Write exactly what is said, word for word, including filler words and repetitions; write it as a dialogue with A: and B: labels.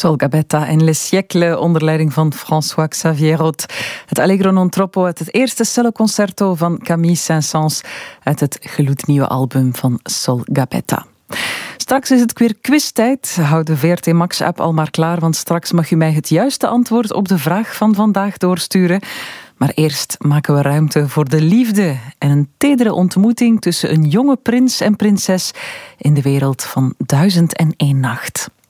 A: Sol Gabetta en Le Siècle onder leiding van François Xavier Roth. Het Allegro non troppo uit het eerste celloconcerto van Camille Saint-Saëns uit het gloednieuwe album van Sol Gabetta. Straks is het weer quiztijd. Hou de V R T Max-app al maar klaar, want straks mag u mij het juiste antwoord op de vraag van vandaag doorsturen. Maar eerst maken we ruimte voor de liefde en een tedere ontmoeting tussen een jonge prins en prinses in de wereld van Duizend en één Nacht.